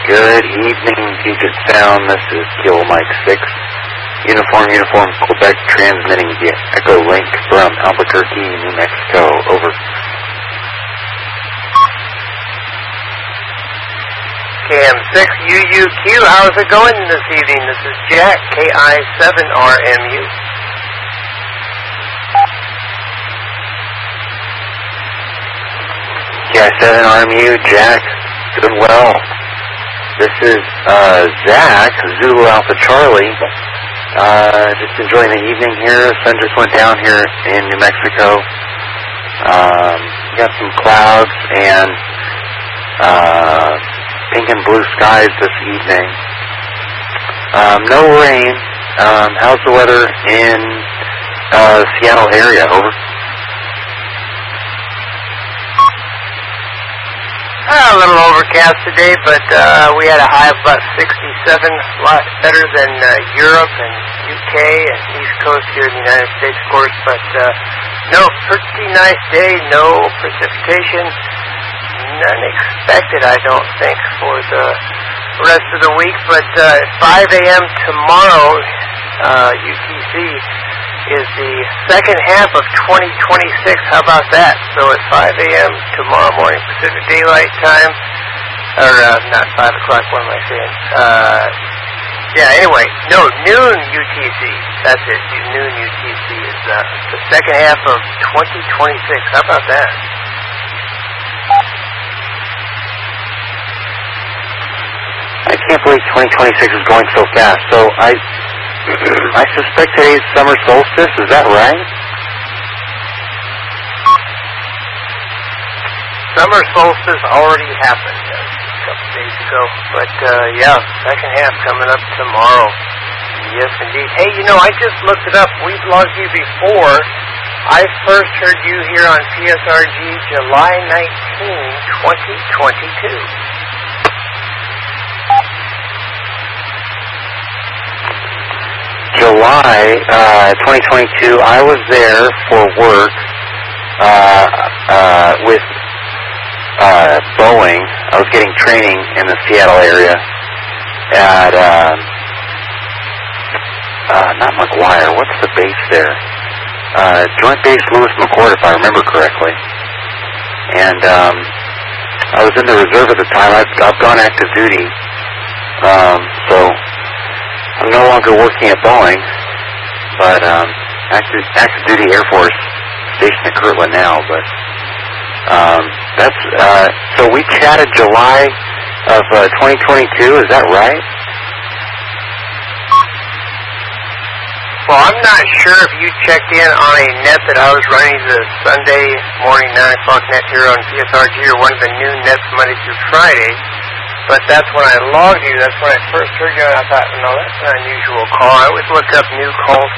Good evening, Puget Sound. This is Kilo Mike 6. Uniform, Quebec, transmitting via Echo Link from Albuquerque, New Mexico. Over. KM6 UUQ, how's it going this evening? This is Jack, KI7RMU. KI7RMU, Jack, doing well. This is Zach, Zulu Alpha Charlie. Just enjoying the evening here. The sun just went down here in New Mexico. Got some clouds and pink and blue skies this evening. No rain. How's the weather in Seattle area? Over. A little overcast today, but we had a high of about 67, a lot better than Europe and UK and East Coast here in the United States, of course. But no, pretty nice day, no precipitation, none expected, I don't think, for the rest of the week. But at 5 a.m. tomorrow, UTC is the second half of 2026. How about that? So at 5 a.m. tomorrow morning Pacific Daylight Time, or not 5 o'clock, what am I saying? Anyway, no, noon UTC. That's it. Noon UTC is the second half of 2026. How about that? I can't believe 2026 is going so fast. So I suspect today's summer solstice. Is that right? Summer solstice already happened a couple days ago. But, second half coming up tomorrow. Yes, indeed. Hey, I just looked it up. We've logged you before. I first heard you here on PSRG July 19, 2022. July 2022, I was there for work with Boeing. I was getting training in the Seattle area at, not McGuire, what's the base there? Joint Base Lewis McChord, if I remember correctly. And I was in the reserve at the time. I've gone active duty, so I'm no longer working at Boeing, but active duty Air Force stationed at Kirtland now. But so we chatted July of 2022. Is that right? Well, I'm not sure if you checked in on a net that I was running the Sunday morning 9 o'clock net here on PSRG, or one of the noon nets Monday through Friday. But that's when I logged you. That's when I first heard you, and I thought, no, that's an unusual call. I always look up new calls